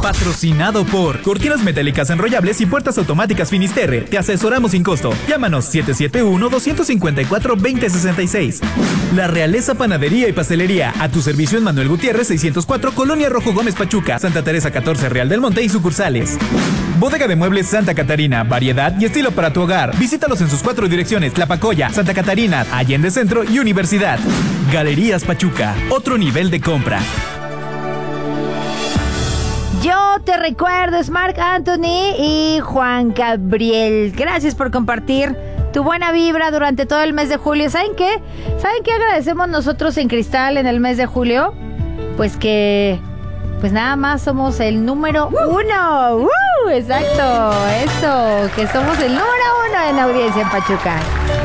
Patrocinado por Cortinas Metálicas Enrollables y Puertas Automáticas Finisterre. Te asesoramos sin costo. Llámanos 771-254-2066. La Realeza Panadería y Pastelería. A tu servicio en Manuel Gutiérrez 604, Colonia Rojo Gómez Pachuca, Santa Teresa 14, Real del Monte y sucursales. Bodega de Muebles Santa Catarina. Variedad y estilo para tu hogar. Visítalos en sus 4 direcciones: Tlapacoya, Santa Catarina, Allende Centro y Universidad. Galerías Pachuca. Otro nivel de compra. Yo te recuerdo, es Marc Anthony y Juan Gabriel. Gracias por compartir tu buena vibra durante todo el mes de julio. ¿Saben qué? ¿Saben qué agradecemos nosotros en Cristal en el mes de julio? Pues nada más somos el número 1. Exacto, eso, que somos el número 1 en audiencia en Pachuca.